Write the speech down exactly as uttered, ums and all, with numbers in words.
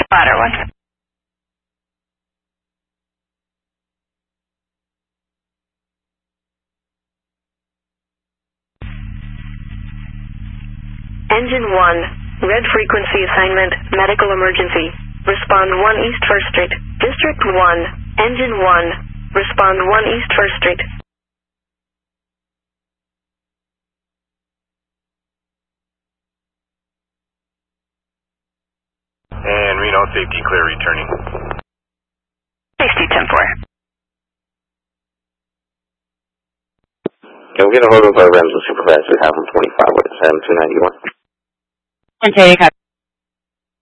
Ladder one. Engine one, red frequency assignment, medical emergency. Respond one East First Street. District one, Engine one, respond one East First Street. And Reno, safety clear returning. Safety ten four. Can we get a hold of our Ramsey supervisor, have him twenty-five with seven two ninety-one? Okay, you got